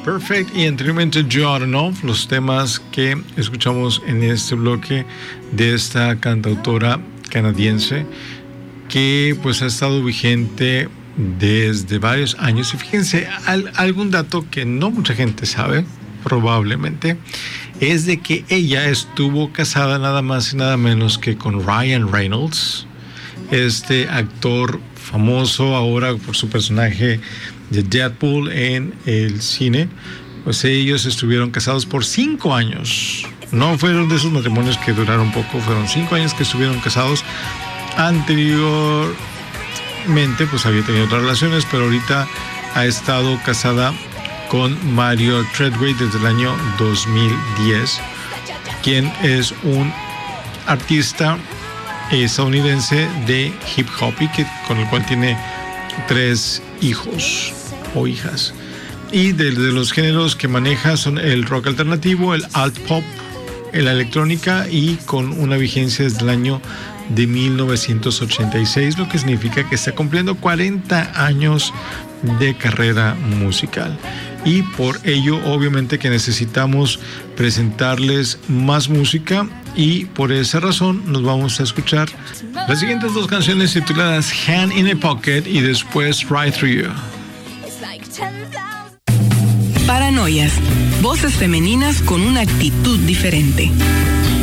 Perfect y anteriormente Jordanov, los temas que escuchamos en este bloque de esta cantautora canadiense que pues ha estado vigente desde varios años. Y fíjense, algún dato que no mucha gente sabe, probablemente, es de que ella estuvo casada nada más y nada menos que con Ryan Reynolds, este actor famoso ahora por su personaje de Deadpool en el cine. Pues ellos estuvieron casados por 5 años. No fueron de esos matrimonios que duraron poco, fueron 5 años que estuvieron casados. Anteriormente pues había tenido otras relaciones, pero ahorita ha estado casada con Mario Treadway desde el año 2010, quien es un artista estadounidense de hip hop y con el cual tiene 3 hijos o hijas. Y de los géneros que maneja son el rock alternativo, el alt pop, la electrónica, y con una vigencia desde el año de 1986, lo que significa que está cumpliendo 40 años de carrera musical. Y por ello, obviamente, que necesitamos presentarles más música, y por esa razón nos vamos a escuchar las siguientes 2 canciones tituladas Hand in a Pocket y después Right Through You. Paranoias, voces femeninas con una actitud diferente.